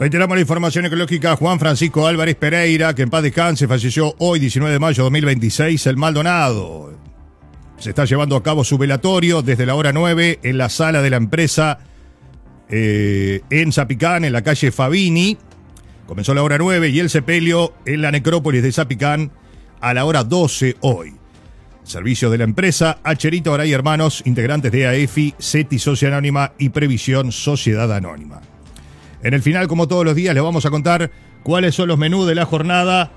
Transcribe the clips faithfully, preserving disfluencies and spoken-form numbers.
Reiteramos la información ecológica. Juan Francisco Álvarez Pereira, que en paz descanse, falleció hoy, diecinueve de mayo de dos mil veintiséis, en Maldonado. Se está llevando a cabo su velatorio desde la hora nueve en la sala de la empresa eh, en Zapicán, en la calle Fabini. Comenzó a la hora nueve y el sepelio en la necrópolis de Zapicán a la hora doce hoy. Servicio de la empresa Acherito Aray Hermanos, integrantes de A E F I, CETI Sociedad Anónima y Previsión Sociedad Anónima. En el final, como todos los días, les vamos a contar cuáles son los menús de la jornada.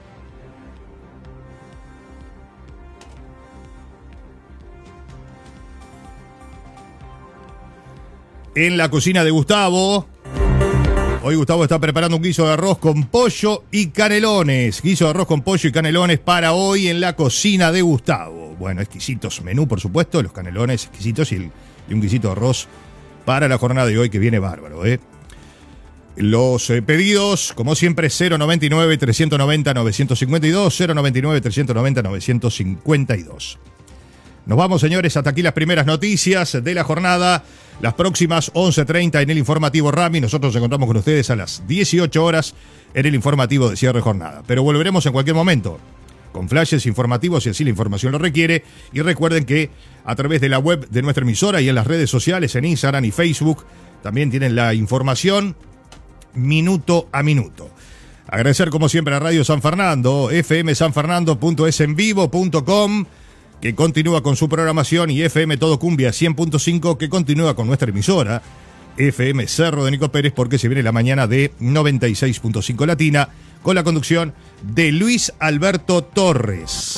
En la cocina de Gustavo. Hoy Gustavo está preparando un guiso de arroz con pollo y canelones. Guiso de arroz con pollo y canelones para hoy en la cocina de Gustavo. Bueno, exquisitos menú, por supuesto. Los canelones exquisitos y, el, y un guisito de arroz para la jornada de hoy que viene bárbaro, ¿eh? Los eh, pedidos, como siempre, cero noventa y nueve, trescientos noventa, novecientos cincuenta y dos, cero noventa y nueve, trescientos noventa, novecientos cincuenta y dos. Nos vamos, señores, hasta aquí las primeras noticias de la jornada. Las próximas once treinta en el informativo Rami. Nosotros nos encontramos con ustedes a las dieciocho horas en el informativo de cierre de jornada. Pero volveremos en cualquier momento con flashes informativos si así la información lo requiere. Y recuerden que a través de la web de nuestra emisora y en las redes sociales, en Instagram y Facebook, también tienen la información minuto a minuto. Agradecer como siempre a Radio San Fernando, f m san fernando punto es en vivo punto com, que continúa con su programación, y F M Todo Cumbia cien punto cinco, que continúa con nuestra emisora, F M Cerro de Nico Pérez, porque se viene la mañana de noventa y seis punto cinco Latina, con la conducción de Luis Alberto Torres.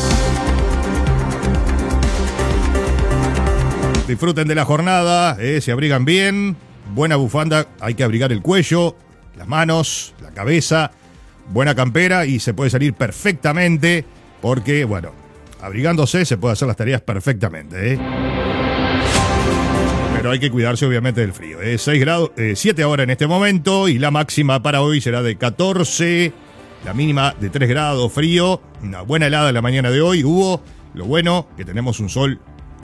Disfruten de la jornada, eh, se abrigan bien, buena bufanda, hay que abrigar el cuello, las manos, la cabeza, buena campera y se puede salir perfectamente porque, bueno, abrigándose se puede hacer las tareas perfectamente, ¿eh? Pero hay que cuidarse obviamente del frío, ¿eh? seis grados, eh, siete ahora en este momento y la máxima para hoy será de catorce, la mínima de tres grados, frío, una buena helada en la mañana de hoy hubo, lo bueno que tenemos un sol